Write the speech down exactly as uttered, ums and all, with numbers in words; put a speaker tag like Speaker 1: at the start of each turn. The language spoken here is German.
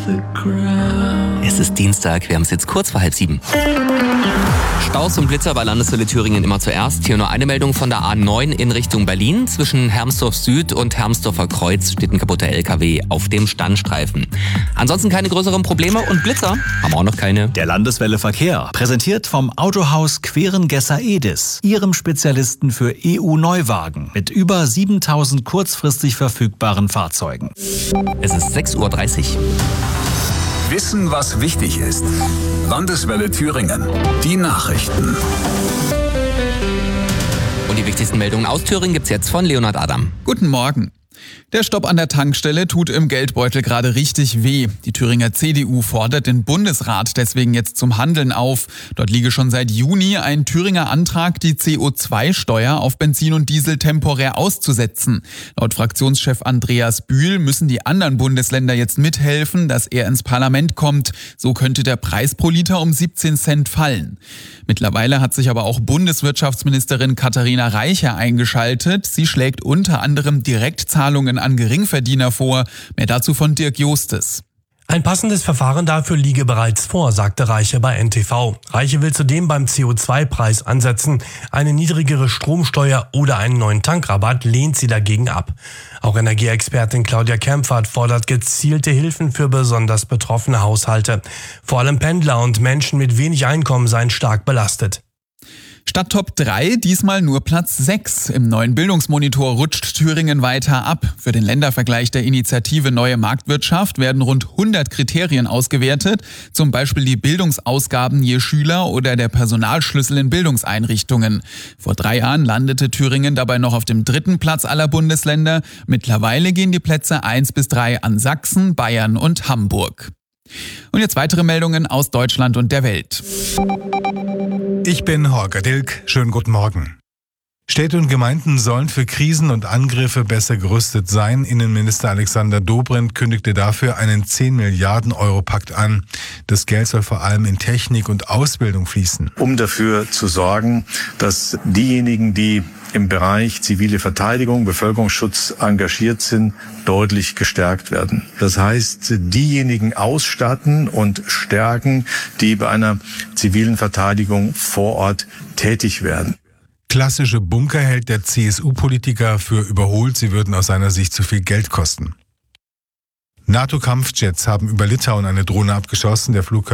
Speaker 1: Es ist Dienstag, wir haben es jetzt kurz vor halb sieben. Staus und Blitzer bei Landeswelle Thüringen immer zuerst. Hier nur eine Meldung von der A neun in Richtung Berlin. Zwischen Hermsdorf Süd und Hermsdorfer Kreuz steht ein kaputter L K W auf dem Standstreifen. Ansonsten keine größeren Probleme und Blitzer haben wir auch noch keine.
Speaker 2: Der Landeswelle Verkehr, präsentiert vom Autohaus Querengesser Edis, Ihrem Spezialisten für E U-Neuwagen mit über siebentausend kurzfristig verfügbaren Fahrzeugen.
Speaker 1: Es ist sechs Uhr dreißig.
Speaker 3: Wissen, was wichtig ist. Landeswelle Thüringen. Die Nachrichten.
Speaker 1: Und die wichtigsten Meldungen aus Thüringen gibt's jetzt von Leonhard Adam.
Speaker 4: Guten Morgen. Der Stopp an der Tankstelle tut im Geldbeutel gerade richtig weh. Die Thüringer C D U fordert den Bundesrat deswegen jetzt zum Handeln auf. Dort liege schon seit Juni ein Thüringer Antrag, die C O zwei Steuer auf Benzin und Diesel temporär auszusetzen. Laut Fraktionschef Andreas Bühl müssen die anderen Bundesländer jetzt mithelfen, dass er ins Parlament kommt. So könnte der Preis pro Liter um siebzehn Cent fallen. Mittlerweile hat sich aber auch Bundeswirtschaftsministerin Katharina Reiche eingeschaltet. Sie schlägt unter anderem Direktzahlungen an Geringverdiener vor. Mehr dazu von Dirk Jostes.
Speaker 5: Ein passendes Verfahren dafür liege bereits vor, sagte Reiche bei N T V. Reiche will zudem beim C O zwei Preis ansetzen. Eine niedrigere Stromsteuer oder einen neuen Tankrabatt lehnt sie dagegen ab. Auch Energieexpertin Claudia Kempfert fordert gezielte Hilfen für besonders betroffene Haushalte. Vor allem Pendler und Menschen mit wenig Einkommen seien stark belastet.
Speaker 4: Statt Top drei diesmal nur Platz sechs. Im neuen Bildungsmonitor rutscht Thüringen weiter ab. Für den Ländervergleich der Initiative Neue Marktwirtschaft werden rund hundert Kriterien ausgewertet. Zum Beispiel die Bildungsausgaben je Schüler oder der Personalschlüssel in Bildungseinrichtungen. Vor drei Jahren landete Thüringen dabei noch auf dem dritten Platz aller Bundesländer. Mittlerweile gehen die Plätze eins bis drei an Sachsen, Bayern und Hamburg. Und jetzt weitere Meldungen aus Deutschland und der Welt.
Speaker 6: Ich bin Holger Dilk. Schönen guten Morgen. Städte und Gemeinden sollen für Krisen und Angriffe besser gerüstet sein. Innenminister Alexander Dobrindt kündigte dafür einen zehn Milliarden Euro Pakt an. Das Geld soll vor allem in Technik und Ausbildung fließen.
Speaker 7: Um dafür zu sorgen, dass diejenigen, die im Bereich zivile Verteidigung, Bevölkerungsschutz engagiert sind, deutlich gestärkt werden. Das heißt, diejenigen ausstatten und stärken, die bei einer zivilen Verteidigung vor Ort tätig werden.
Speaker 6: Klassische Bunker hält der C S U-Politiker für überholt. Sie würden aus seiner Sicht zu viel Geld kosten. NATO-Kampfjets haben über Litauen eine Drohne abgeschossen. Der Flugkörper